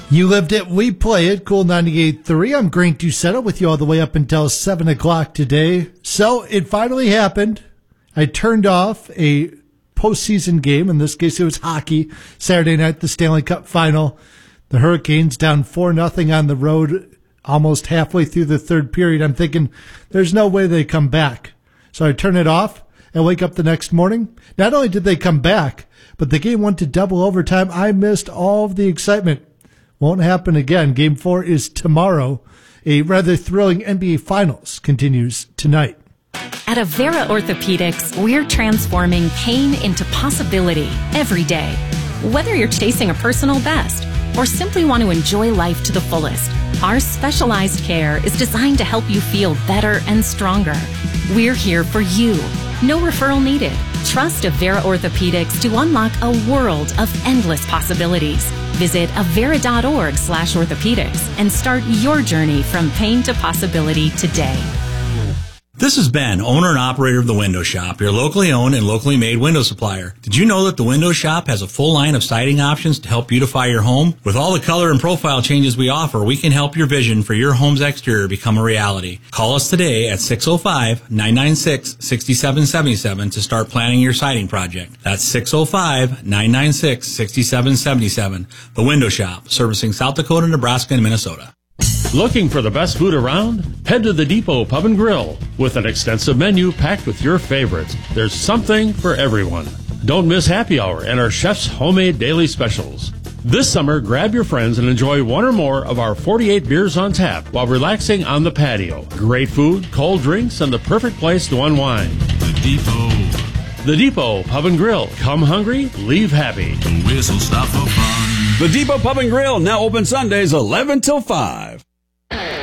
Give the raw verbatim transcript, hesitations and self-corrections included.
You lived it, we play it. Cool ninety-eight point three. I'm Grant Doucetta with you all the way up until seven o'clock today. So it finally happened. I turned off a postseason game. In this case, it was hockey. Saturday night, the Stanley Cup final. The Hurricanes down four nothing on the road almost halfway through the third period. I'm thinking there's no way they come back. So I turn it off and wake up the next morning. Not only did they come back, but the game went to double overtime. I missed all of the excitement. Won't happen again. Game four is tomorrow. A rather thrilling N B A Finals continues tonight. At Avera Orthopedics, we're transforming pain into possibility every day. Whether you're chasing a personal best or simply want to enjoy life to the fullest, our specialized care is designed to help you feel better and stronger. We're here for you. No referral needed. Trust Avera Orthopedics to unlock a world of endless possibilities. Visit avera.org slash orthopedics and start your journey from pain to possibility today. This is Ben, owner and operator of The Window Shop, your locally owned and locally made window supplier. Did you know that The Window Shop has a full line of siding options to help beautify your home? With all the color and profile changes we offer, we can help your vision for your home's exterior become a reality. Call us today at six oh five, nine nine six, six seven seven seven to start planning your siding project. That's six oh five, nine nine six, six seven seven seven. The Window Shop, servicing South Dakota, Nebraska, and Minnesota. Looking for the best food around? Head to the Depot Pub and Grill. With an extensive menu packed with your favorites, there's something for everyone. Don't miss happy hour and our chef's homemade daily specials. This summer, grab your friends and enjoy one or more of our forty-eight beers on tap while relaxing on the patio. Great food, cold drinks, and the perfect place to unwind. The Depot. The Depot Pub and Grill. Come hungry, leave happy. The whistle stop for fun. The Depot Pub and Grill, now open Sundays eleven till five.